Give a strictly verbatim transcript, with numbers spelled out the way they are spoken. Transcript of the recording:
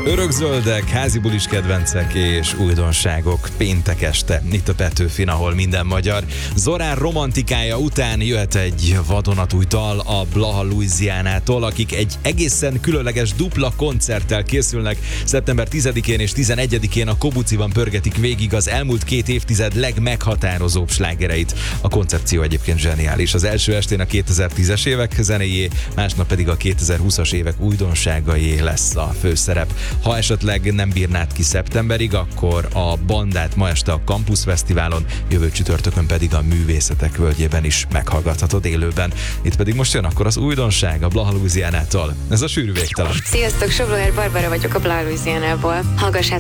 Örökzöldek, házi bulis kedvencek és újdonságok péntek este itt a Petőfin, ahol minden magyar. Zorán romantikája után jöhet egy vadonatúj dal a Blaha Louisianától, akik egy egészen különleges dupla koncerttel készülnek. szeptember tizedikén és tizenegyedikén a Kobuciban pörgetik végig az elmúlt két évtized legmeghatározóbb slágereit. A koncepció egyébként zseniális. Az első estén a kétezer-tízes évek zenéjé, másnap pedig a kétezer-húszas évek újdonságaié lesz a főszerep. Ha esetleg nem bírnád ki szeptemberig, akkor a bandát ma este a Campus Fesztiválon, jövő csütörtökön pedig a Művészetek Völgyében is meghallgathatod élőben. Itt pedig most jön akkor az újdonság a Blaha Louisianától. Ez a sűrű végtelen. Sziasztok, Sobloher Barbara vagyok a Blaha Louisianából. Hallgassátok